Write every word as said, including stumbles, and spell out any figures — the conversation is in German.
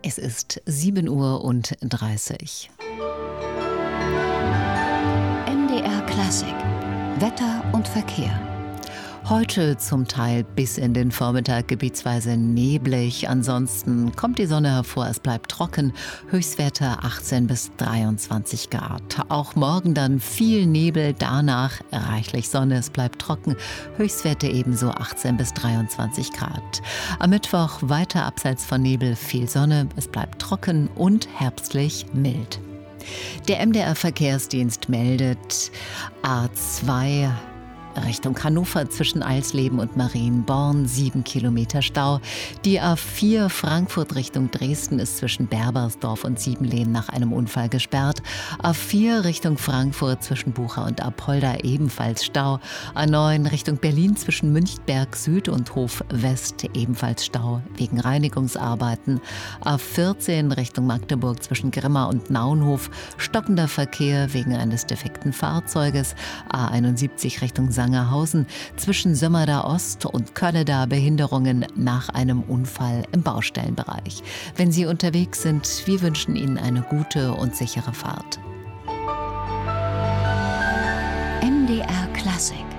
Es ist sieben Uhr und dreißig. M D R Klassik. Wetter und Verkehr. Heute zum Teil bis in den Vormittag gebietsweise neblig. Ansonsten kommt die Sonne hervor, es bleibt trocken. Höchstwerte achtzehn bis dreiundzwanzig Grad. Auch morgen dann viel Nebel, danach reichlich Sonne, es bleibt trocken. Höchstwerte ebenso achtzehn bis dreiundzwanzig Grad. Am Mittwoch weiter abseits von Nebel, viel Sonne, es bleibt trocken und herbstlich mild. Der M D R-Verkehrsdienst meldet A zwei Richtung Hannover zwischen Alsleben und Marienborn, sieben Kilometer Stau. Die A vier Frankfurt Richtung Dresden ist zwischen Berbersdorf und Siebenlehn nach einem Unfall gesperrt. A vier Richtung Frankfurt zwischen Bucha und Apolda ebenfalls Stau. A neun Richtung Berlin zwischen Münchberg Süd und Hof West ebenfalls Stau wegen Reinigungsarbeiten. A vierzehn Richtung Magdeburg zwischen Grimma und Naunhof stockender Verkehr wegen eines defekten Fahrzeuges. A einundsiebzig Richtung Sankt Sangerhausen zwischen Sömmerda Ost und Kölleda Behinderungen nach einem Unfall im Baustellenbereich. Wenn Sie unterwegs sind, wir wünschen Ihnen eine gute und sichere Fahrt. M D R Klassik.